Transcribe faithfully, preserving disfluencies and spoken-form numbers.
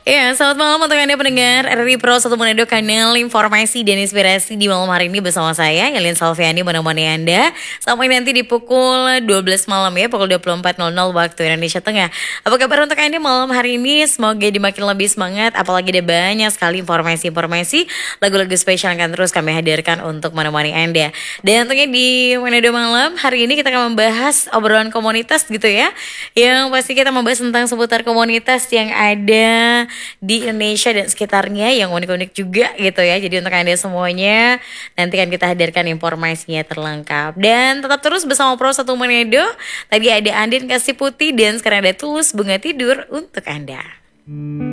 Ya, selamat malam untuk Anda pendengar R R I Pro satu Manado, kanal informasi dan inspirasi di malam hari ini bersama saya, Yelin Salviani, menemani Anda sampai nanti di pukul dua belas malam ya, pukul dua puluh empat nol nol waktu Indonesia Tengah. Apa kabar untuk Anda malam hari ini? Semoga dimakin lebih semangat, apalagi ada banyak sekali informasi-informasi, lagu-lagu spesial yang akan terus kami hadirkan untuk menemani Anda. Dan tentunya di Manado Malam, hari ini kita akan membahas obrolan komunitas gitu ya, yang pasti kita membahas tentang seputar komunitas yang ada di Indonesia dan sekitarnya yang unik-unik juga gitu ya. Jadi untuk Anda semuanya nanti kan kita hadirkan informasinya terlengkap. Dan tetap terus bersama Pro satu Manado. Tadi ada Andin Kasih Putih dan sekarang ada Tulus Bunga Tidur untuk Anda.